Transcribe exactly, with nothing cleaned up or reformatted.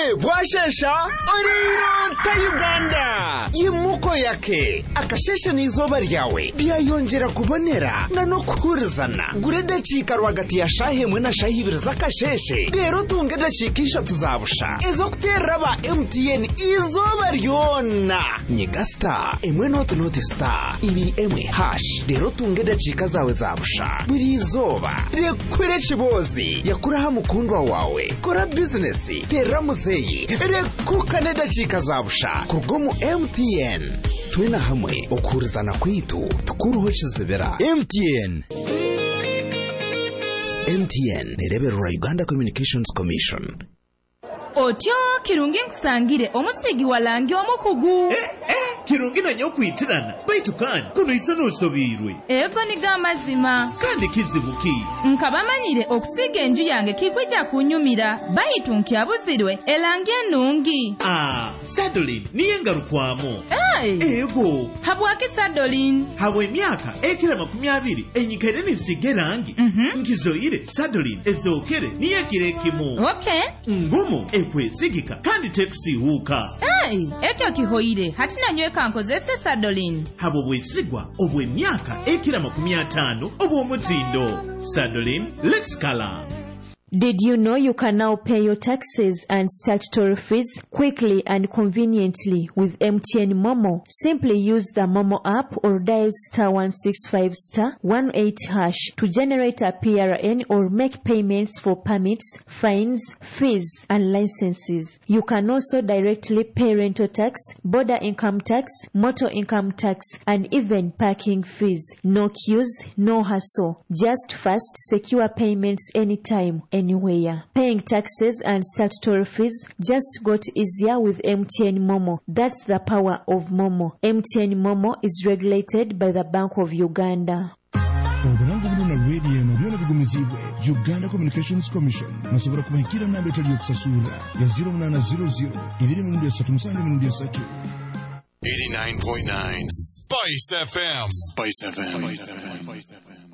ye bwashesha oriro ta Uganda yimuko yake akashesha n'izoba ryawe byayongera kubonera na no kuhurizana gurede cika rwagati ya shahemwe na shahibira zakasheshe rero tunge dacikisha tuzabusha ezo kuteraba M T N izoba ryona nyigasta emwe not not star ibi emwe hash rero tunge dacika zawe zabusha buri izoba rekwere chibozi yakuraha mukundwa wawe kora business tera muzeyi rekukane dacika zabusha kurgomu M T N twena hamwe okurizana kwitu tukuruho chizibera M T N. M T N nereberera Uganda Communications Commission. Otyo kirungi nkusangire omusigi walangi omukugu. Eh eh kirungi nanyo kwitirana baitu kandi kuno isa nosobirwe. Ego ni gamazima kandi kizibuki. Nkabamanyire okusiga enju yange kikwijja kunyumira baitu nkyabuzirwe elangi enungi. Ah, Sadolin niye ngarukwamo. Hey. Ego. Habwaki Sadolin? Habwe myaka ekira makumi abiri enyikere nisige rangi. Mhm. Nkizoire Sadolin ezokere niye kirekimu. Okay. Ngumu ekwesigika kandi tekusihuka. Hey, ekyo kihoire hatina nyweka nkozese Sadolin. Habo bwesigwa obwe myaka ekira makumi atano obwo mutindo. Sadolin, let's color. Did you know you can now pay your taxes and statutory fees quickly and conveniently with M T N Momo? Simply use the Momo app or dial star one six five star one eight hash to generate a P R N or make payments for permits, fines, fees, and licenses. You can also directly pay rental tax, border income tax, motor income tax, and even parking fees. No queues, no hassle. Just fast, secure payments anytime, anywhere. Paying taxes and statutory fees just got easier with M T N Momo. That's the power of Momo. M T N Momo is regulated by the Bank of Uganda. Oburango buno na radio na byona bigumizibwe Uganda Communications Commission nasobora kubahikira na betali yokusasura ya zero nine zero zero ibiri mu ndiyesatu musanga mu ndiyesatu eighty-nine point nine Spice F M. Spice F M. Spice F M.